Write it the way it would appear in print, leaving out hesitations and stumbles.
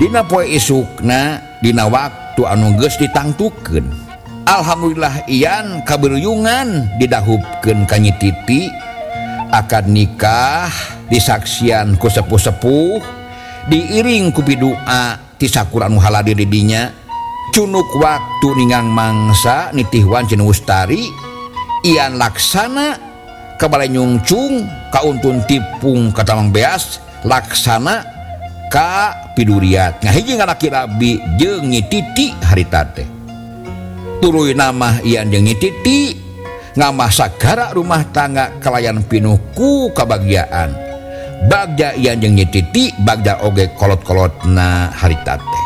Dina poe isukna dina waktu anu geus ditangtukeun. Alhamdulillah Ian kaberyungan didahupkeun ka Nyi Titi akad nikah disaksian ku sepuh-sepuh diiring ku bidua ti sakur anu haladir di dinya. Cunuk waktu ningang mangsa nitihwan cenah Ustari Ian laksana ka balai nyungcung ka untun tipung ka tamang beas laksana ka piduriat ngahiji ngalaki rabi jeung Nyi Titi harita teh. Tuluy nama Ian jeung Nyi Titi ngamah sagara rumah tangga kalayan pinuh ku kabagyaan. Bagja Ian jeung Nyi Titi bagja oge kolot-kolotna harita teh.